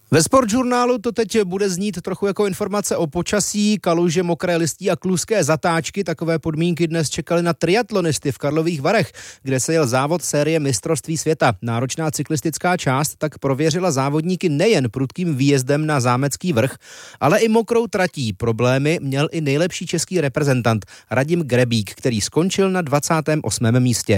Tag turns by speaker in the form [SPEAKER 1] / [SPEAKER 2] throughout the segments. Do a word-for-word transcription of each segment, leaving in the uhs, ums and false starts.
[SPEAKER 1] Ve Sportžurnálu to teď bude znít trochu jako informace o počasí, kaluže, mokré listí a kluské zatáčky. Takové podmínky dnes čekaly na triatlonisty v Karlových Varech, kde se jel závod série mistrovství světa. Náročná cyklistická část tak prověřila závodníky nejen prudkým výjezdem na Zámecký vrch, ale i mokrou tratí. Problémy měl i nejlepší český reprezentant Radim Grebík, který skončil na dvacátém osmém místě.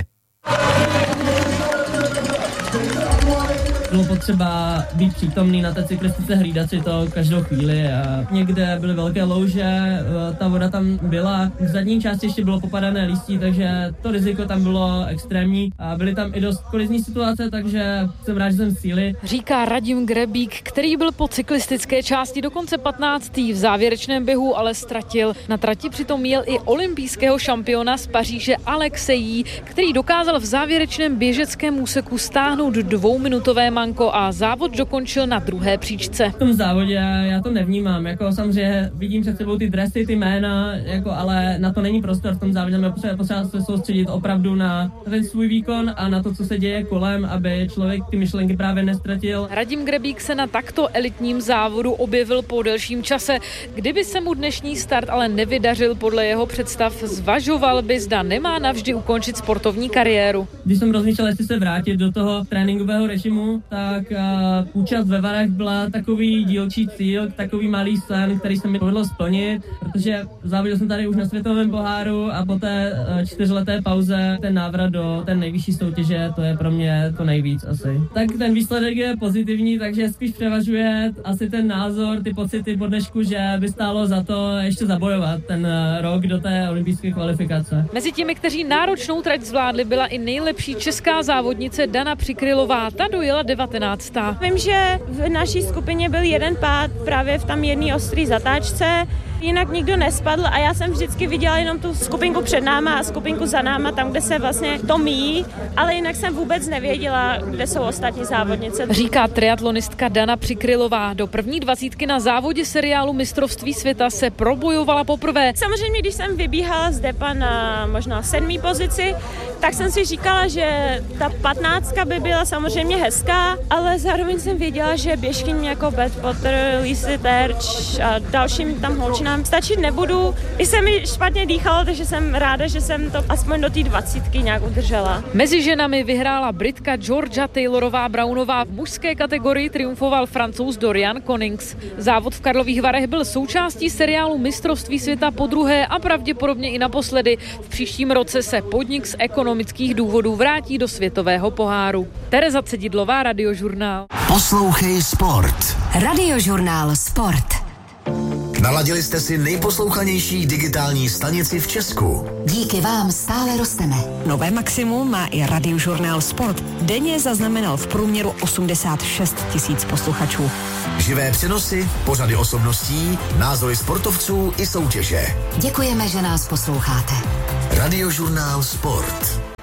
[SPEAKER 2] Bylo potřeba být přítomný na té cyklistice, hlídat si to každou chvíli a někde byly velké louže, ta voda tam byla, v zadní části ještě bylo popadané listí, takže to riziko tam bylo extrémní a byly tam i dost kolizní situace, takže jsem rád, že jsem v cíli.
[SPEAKER 3] Říká Radim Grebík, který byl po cyklistické části dokonce patnáctý v závěrečném běhu, ale ztratil. Na trati přitom jel i olympijského šampiona z Paříže Alexejí, který dokázal v závěrečném běžeckém úseku stáhnout dvouminutové manko a závod dokončil na druhé příčce.
[SPEAKER 2] V tom závodě já to nevnímám, jako samozřejmě vidím před sebou ty dresy, ty jména, jako, ale na to není prostor v tom závodě, mě potřeba, potřeba se soustředit opravdu na ten svůj výkon a na to, co se děje kolem, aby člověk ty myšlenky právě nestratil.
[SPEAKER 3] Radim Grebík se na takto elitním závodu objevil po delším čase. Kdyby se mu dnešní start ale nevydařil podle jeho představ, zvažoval by, zda nemá navždy ukončit sportovní kariéru.
[SPEAKER 2] Když jsem rozmýšlel, jestli se vrátit do toho tréninkového režimu, tak uh, účast ve Varech byla takový dílčí cíl, takový malý sen, který se mi povedlo splnit, protože závodil jsem tady už na světovém poháru a po té uh, čtyřleté pauze ten návrat do té nejvyšší soutěže, to je pro mě to nejvíc asi. Tak ten výsledek je pozitivní, takže spíš převažuje asi ten názor, ty pocity po dnešku, že by stálo za to ještě zabojovat ten uh, rok do té olympijské kvalifikace.
[SPEAKER 3] Mezi těmi, kteří náročnou trať zvládli, byla i nejlepší česká závodnice Dana Přikrylová. Ta dojela devatenáctá.
[SPEAKER 4] Vím, že v naší skupině byl jeden pád právě v tam jedné ostrý zatáčce, jinak nikdo nespadl a já jsem vždycky viděla jenom tu skupinku před náma a skupinku za náma, tam, kde se vlastně to míjí, ale jinak jsem vůbec nevěděla, kde jsou ostatní závodnice.
[SPEAKER 3] Říká triatlonistka Dana Přikrylová. Do první dvacítky na závodě seriálu mistrovství světa se probojovala poprvé.
[SPEAKER 4] Samozřejmě, když jsem vybíhala z depa na možná sedmý pozici, tak jsem si říkala, že ta patnáctka by byla samozřejmě hezká, ale zároveň jsem věděla, že běžkyním jako Beth Potter, Lisa Terč a dalším tam holčinám stačit nebudu. I se mi špatně dýchalo, takže jsem ráda, že jsem to aspoň do té dvacítky nějak udržela.
[SPEAKER 3] Mezi ženami vyhrála Britka Georgia Taylorová Brownová. V mužské kategorii triumfoval Francouz Dorian Connings. Závod v Karlových Varech byl součástí seriálu mistrovství světa podruhé a pravděpodobně i naposledy. V příštím roce se podnik z ekonomických důvodů vrátí do světového poháru. Tereza Cedidlová, Radiožurnál.
[SPEAKER 5] Poslouchej Sport.
[SPEAKER 6] Radiožurnál Sport.
[SPEAKER 5] Naladili jste si nejposlouchanější digitální stanici v Česku.
[SPEAKER 6] Díky vám stále rosteme.
[SPEAKER 7] Nové maximum má i Radiožurnál Sport. Denně zaznamenal v průměru osmdesát šest tisíc posluchačů.
[SPEAKER 5] Živé přenosy, pořady osobností, názory sportovců i soutěže.
[SPEAKER 6] Děkujeme, že nás posloucháte.
[SPEAKER 5] Radiožurnál Sport.